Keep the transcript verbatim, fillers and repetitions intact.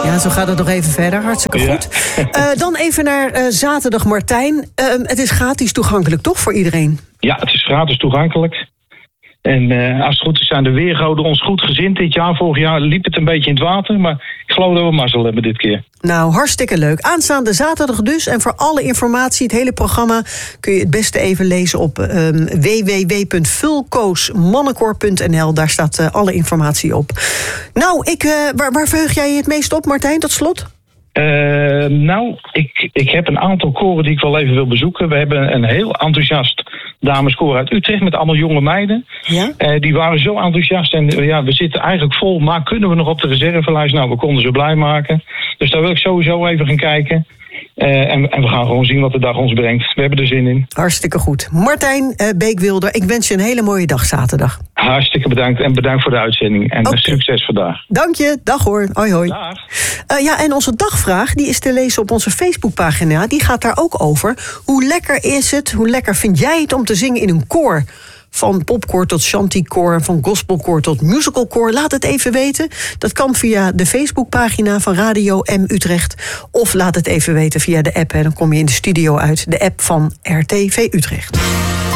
Ja, zo gaat het nog even verder. Hartstikke goed. Ja. Uh, dan even naar uh, zaterdag, Martijn. Uh, het is gratis toegankelijk, toch, voor iedereen? Ja, het is gratis toegankelijk. En uh, als het goed is zijn de weergoden ons goed gezind dit jaar. Vorig jaar liep het een beetje in het water, maar ik geloof dat we mazzel hebben dit keer. Nou, hartstikke leuk. Aanstaande zaterdag dus. En voor alle informatie, het hele programma, kun je het beste even lezen op um, w w w punt vulkoosmannenkoor punt n l. Daar staat uh, alle informatie op. Nou, ik, uh, waar, waar verheug jij je het meest op, Martijn, tot slot? Uh, nou, ik, ik heb een aantal koren die ik wel even wil bezoeken. We hebben een heel enthousiast dameskoor uit Utrecht met allemaal jonge meiden. Ja? Uh, die waren zo enthousiast en uh, ja, we zitten eigenlijk vol. Maar kunnen we nog op de reservelijst? Nou, we konden ze blij maken. Dus daar wil ik sowieso even gaan kijken. Uh, en, en we gaan gewoon zien wat de dag ons brengt. We hebben er zin in. Hartstikke goed. Martijn uh, Beekwilder, ik wens je een hele mooie dag zaterdag. Hartstikke bedankt en bedankt voor de uitzending. En okay. Succes vandaag. Dank je. Dag hoor. Hoi hoi. Dag. Uh, ja, en onze dagvraag die is te lezen op onze Facebookpagina. Die gaat daar ook over. Hoe lekker is het, hoe lekker vind jij het om te zingen in een koor? Van popkoor tot shantykoor, van gospelkoor tot musicalkoor. Laat het even weten. Dat kan via de Facebookpagina van Radio M Utrecht. Of laat het even weten via de app. En dan kom je in de studio uit. De app van R T V Utrecht.